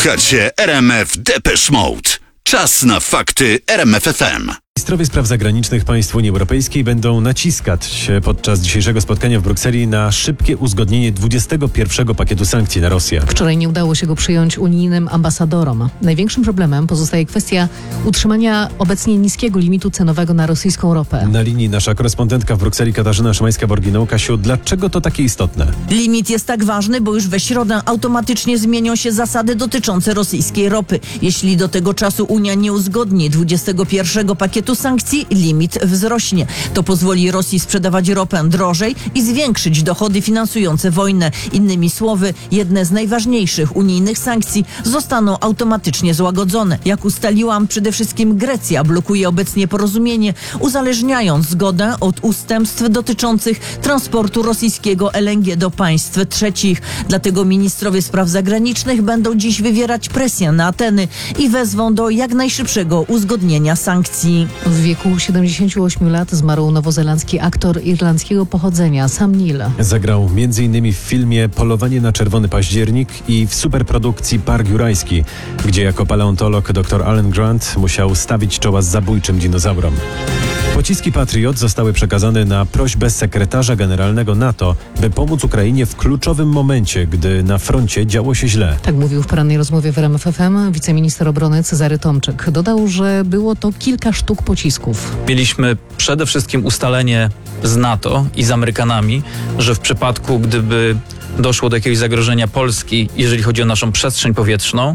Słuchacie RMF Depeche Mode. Czas na fakty RMF FM. Ministrowie spraw zagranicznych państw Unii Europejskiej będą naciskać podczas dzisiejszego spotkania w Brukseli na szybkie uzgodnienie 21 pakietu sankcji na Rosję. Wczoraj nie udało się go przyjąć unijnym ambasadorom. Największym problemem pozostaje kwestia utrzymania obecnie niskiego limitu cenowego na rosyjską ropę. Na linii nasza korespondentka w Brukseli Katarzyna Szymańska-Borginą. Kasiu, dlaczego to takie istotne? Limit jest tak ważny, bo już we środę automatycznie zmienią się zasady dotyczące rosyjskiej ropy. Jeśli do tego czasu Unia nie uzgodni 21 pakietu sankcji, limit wzrośnie. To pozwoli Rosji sprzedawać ropę drożej i zwiększyć dochody finansujące wojnę. Innymi słowy, jedne z najważniejszych unijnych sankcji zostaną automatycznie złagodzone. Jak ustaliłam, przede wszystkim Grecja blokuje obecnie porozumienie, uzależniając zgodę od ustępstw dotyczących transportu rosyjskiego LNG do państw trzecich. Dlatego ministrowie spraw zagranicznych będą dziś wywierać presję na Ateny i wezwą do jak najszybszego uzgodnienia sankcji. W wieku 78 lat zmarł nowozelandzki aktor irlandzkiego pochodzenia Sam Neill. Zagrał m.in. w filmie Polowanie na Czerwony Październik i w superprodukcji Park Jurajski, gdzie jako paleontolog dr Alan Grant musiał stawić czoła z zabójczym dinozaurom. Pociski Patriot zostały przekazane na prośbę sekretarza generalnego NATO, by pomóc Ukrainie w kluczowym momencie, gdy na froncie działo się źle. Tak mówił w porannej rozmowie w RMF FM wiceminister obrony Cezary Tomczyk. Dodał, że było to kilka sztuk pocisków. Mieliśmy przede wszystkim ustalenie z NATO i z Amerykanami, że w przypadku, gdyby doszło do jakiegoś zagrożenia Polski, jeżeli chodzi o naszą przestrzeń powietrzną,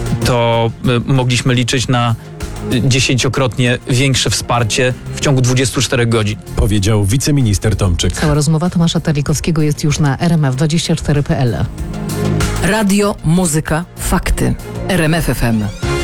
to mogliśmy liczyć na 10-krotnie większe wsparcie w ciągu 24 godzin. Powiedział wiceminister Tomczyk. Cała rozmowa Tomasza Terlikowskiego jest już na rmf24.pl. Radio, muzyka, fakty. RMF FM.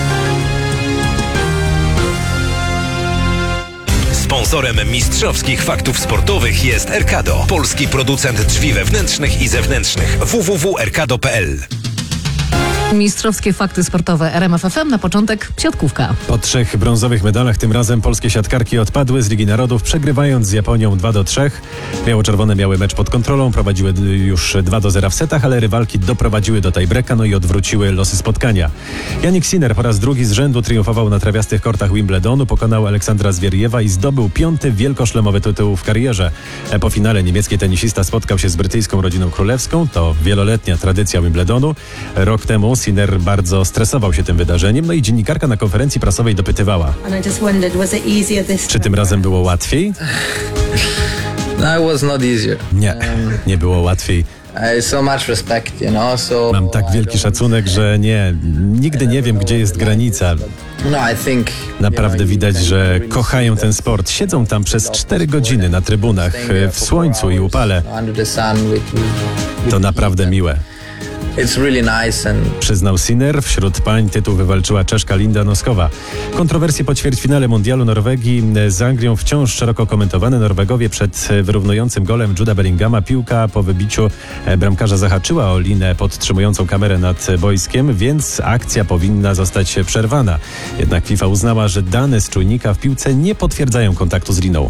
Sponsorem mistrzowskich faktów sportowych jest Erkado, polski producent drzwi wewnętrznych i zewnętrznych. www.erkado.pl. Mistrzowskie fakty sportowe RMF FM. Na początek siatkówka. Po 3 brązowych medalach tym razem polskie siatkarki odpadły z Ligi Narodów, przegrywając z Japonią 2-3. Biało-czerwone miały mecz pod kontrolą, prowadziły już 2-0 w setach, ale rywalki doprowadziły do tiebreaka, no i odwróciły losy spotkania. Jannik Sinner po raz drugi z rzędu triumfował na trawiastych kortach Wimbledonu, pokonał Aleksandra Zwieriewa i zdobył 5. wielkoszlemowy tytuł w karierze. Po finale niemiecki tenisista spotkał się z brytyjską rodziną królewską. To wieloletnia tradycja Wimbledonu. Rok temu Sinner bardzo stresował się tym wydarzeniem, no i dziennikarka na konferencji prasowej dopytywała: czy tym razem było łatwiej? No, it was not easier. Nie było łatwiej. So much respect, Mam tak wielki szacunek, że nigdy nie wiem, gdzie jest granica. No, I think Naprawdę widać, że kochają ten sport. Siedzą tam przez 4 godziny na trybunach, w słońcu i upale. under the sun with To naprawdę miłe. It's really nice and Przyznał Sinner. Wśród pań tytuł wywalczyła Czeszka Linda Noskowa. Kontrowersje po ćwierćfinale mundialu Norwegii z Anglią wciąż szeroko komentowane. Norwegowie przed wyrównującym golem Juda Bellinghama piłka po wybiciu bramkarza zahaczyła o linę podtrzymującą kamerę nad boiskiem, więc akcja powinna zostać przerwana. Jednak FIFA uznała, że dane z czujnika w piłce nie potwierdzają kontaktu z liną.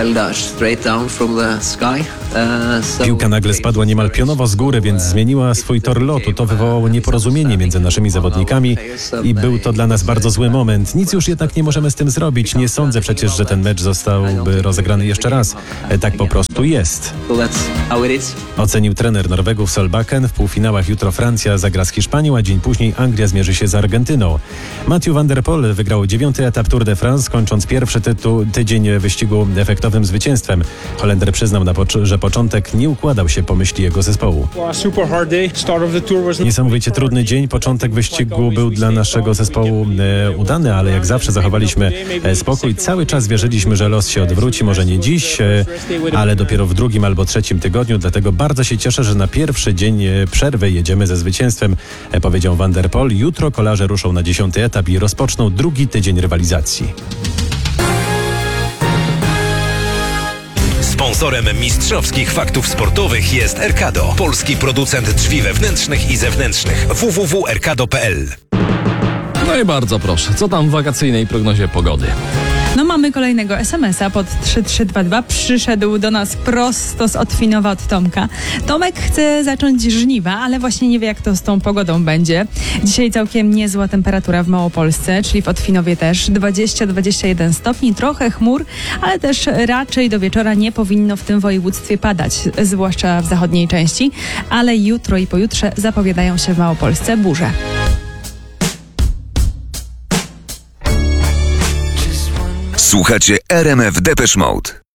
Piłka nagle spadła niemal pionowo z góry, więc zmieniła swój tor lotu. To wywołało nieporozumienie między naszymi zawodnikami i był to dla nas bardzo zły moment. Nic już jednak nie możemy z tym zrobić. Nie sądzę przecież, że ten mecz zostałby rozegrany jeszcze raz. Tak po prostu jest. Ocenił trener Norwegów Solbakken. W półfinałach jutro Francja zagra z Hiszpanią, a dzień później Anglia zmierzy się z Argentyną. Mathieu van der Poel wygrał 9. etap Tour de France, kończąc pierwszy tydzień wyścigu efektowym zwycięstwem. Holender przyznał, że początek nie układał się po myśli jego zespołu. Niesamowicie trudny dzień. Początek wyścigu był dla naszego zespołu udany, ale jak zawsze zachowaliśmy spokój. Cały czas wierzyliśmy, że los się odwróci, może nie dziś, ale dopiero w 2. albo 3. tygodniu. Dlatego bardzo się cieszę, że na pierwszy dzień przerwy jedziemy ze zwycięstwem, powiedział Van der Poel. Jutro kolarze ruszą na 10. etap i rozpoczną 2. tydzień rywalizacji. Sponsorem mistrzowskich faktów sportowych jest Erkado, polski producent drzwi wewnętrznych i zewnętrznych. www.erkado.pl. No i bardzo proszę, co tam w wakacyjnej prognozie pogody? No mamy kolejnego SMS-a pod 3322. Przyszedł do nas prosto z Otwinowa od Tomka. Tomek chce zacząć żniwa, ale właśnie nie wie, jak to z tą pogodą będzie. Dzisiaj całkiem niezła temperatura w Małopolsce, czyli w Otwinowie też 20-21 stopni, trochę chmur, ale też raczej do wieczora nie powinno w tym województwie padać, zwłaszcza w zachodniej części, ale jutro i pojutrze zapowiadają się w Małopolsce burze. Słuchacie RMF Depeche Mode.